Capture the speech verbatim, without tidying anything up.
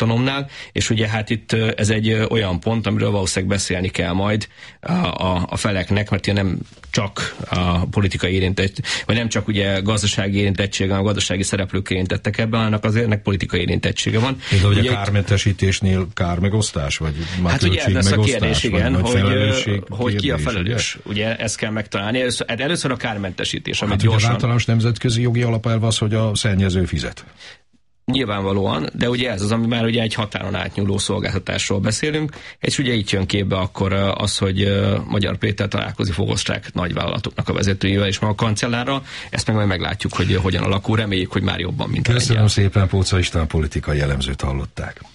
tartalomnál, és ugye hát itt ez egy olyan pont, amiről valószínűleg beszélni kell majd a, a, a feleknek, mert ugye nem csak a politikai érintettség, vagy nem csak ugye gazdasági érintettség, hanem a gazdasági szereplők érintettek ebben, annak azért ennek politikai érintettsége van. De ugye a kármentesítésnél kármegosztás, vagy már hát ugye ez lesz a kérdés, igen, vagy, vagy hogy, hogy ki a felelős. Ugye? ugye ezt kell megtalálni. Először, először a kármentesítés, amit hát gyorsan... Az általános nemzetközi jogi alapelv az, hogy a szennyező fizet. Nyilvánvalóan, de ugye ez az, ami már ugye egy határon átnyúló szolgáltatásról beszélünk, és ugye itt jön képbe akkor az, hogy Magyar Péter találkozik fog osztrák nagyvállalatoknak a vezetőivel és maga a kancellárral, ezt meg majd meglátjuk, hogy hogyan alakul, reméljük, hogy már jobban, mint Köszönöm szépen, Póca István politikai elemzőt hallották.